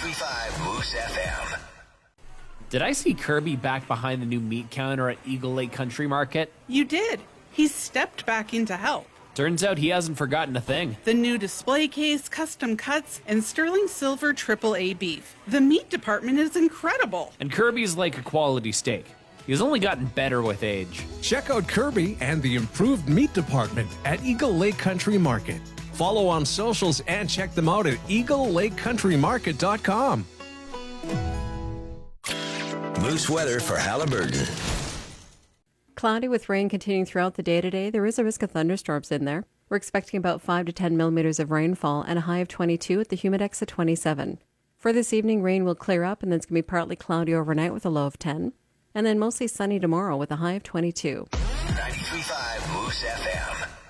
93.5 Moose FM. Did I see Kirby back behind the new meat counter at Eagle Lake Country Market? You did. He stepped back in to help. Turns out he hasn't forgotten a thing. The new display case, custom cuts, and sterling silver AAA beef. The meat department is incredible. And Kirby's like a quality steak. He's only gotten better with age. Check out Kirby and the improved meat department at Eagle Lake Country Market. Follow on socials and check them out at eaglelakecountrymarket.com. Moose weather for Halliburton. Cloudy with rain continuing throughout the day today. There is a risk of thunderstorms in there. We're expecting about 5 to 10 millimeters of rainfall and a high of 22 at the Humidex at 27. For this evening, rain will clear up and then it's going to be partly cloudy overnight with a low of 10. And then mostly sunny tomorrow with a high of 22. 93.5 Moose FM.